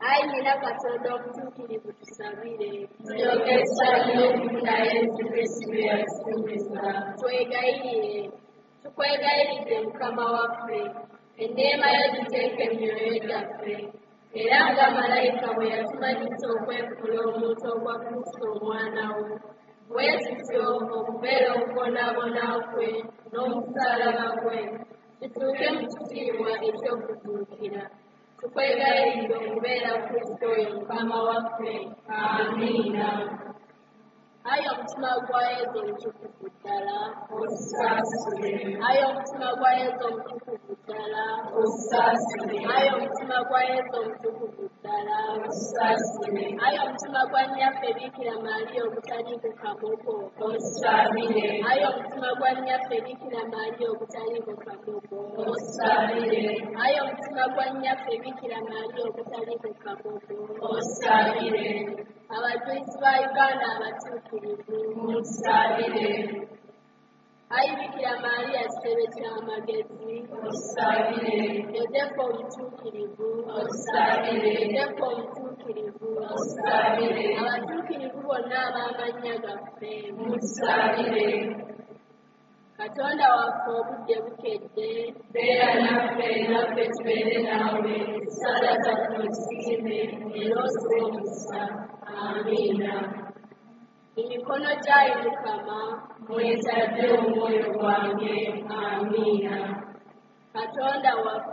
Ayi nina Katonda omutuukirivu tusabire. Tuyogeza n'okufuna Yesu Kristo bye yatusuubiza. Twegayirire. Tukwegayiridde Mukama waffe, enneema yo giteeke mu myoyo gyaffe, era nga malayika bwe yatumanyisa okwefula omuntu ogwa Kristo omwana wo, bwe tutyo okubeera okubonaabona kwe n'omusaalaba gwe, kituuke mu kitiibwa eky'okutuukira. Tukwegayiridde okubeera Kristo oyo Mukama waffe. Amiina. Ayi omutima gwa Yesu omutukuvu ddala, Osaasire. ayi omutima gwa Yesu omutukuvu ddala, Osaasire. ayi omutima gwa Yesu omutukuvu ddala, Osaasire. ayi omutima gwa nnyaffe Bikira Maaliya ogutaliiko kamogo, Osaabire. ayi omutima gwa nnyaffe Bikira Maaliya ogutaliiko kamogo, Osaabire. ayi omutima gwa nnyaffe Bikira Maaliya ogutaliiko kamogo, Osaabire. abajulizi ba Uganda abatuukirivu, Musaabire. ayi Bikira Maaliya kitebe ky'amagezi, Osaabire. Yozefu omutuukirivu, Osaabire. Yozefu omutuukirivu, Osaabire. abatuukirivu bonna ab'amannya gaffe, Musaabire. Katonda waffe obudde bukedde, Beera naffe naffe tubeere naawe, sala zaffe otusiime era otuwe omukisa. Amiina. emikono gyayi Mukama, Mwetadde omwoyo gwange. Amiina. Katonda waffe